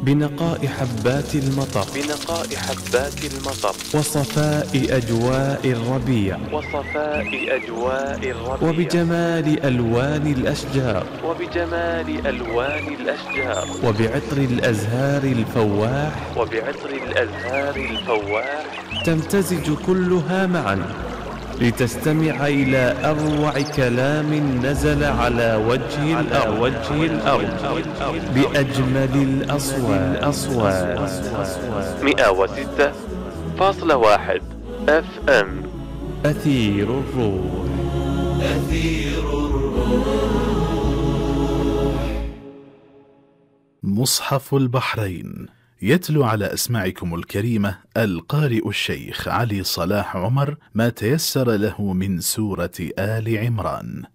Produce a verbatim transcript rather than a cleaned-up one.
بنقاء حبات المطر بنقاء حبات المطر وصفاء أجواء الربيع وصفاء أجواء الربيع وبجمال ألوان الأشجار وبجمال ألوان الأشجار وبعطر الأزهار الفواح وبعطر الأزهار الفواح تمتزج كلها معا لتستمع إلى أروع كلام نزل على وجه الأرض, وجه الأرض بأجمل الأصوات. مئة وستة فاصلة واحد اف ام أثير الروح. أثير الروح. مصحف البحرين يتلو على أسماعكم الكريمة القارئ الشيخ علي صلاح عمر ما تيسر له من سورة آل عمران.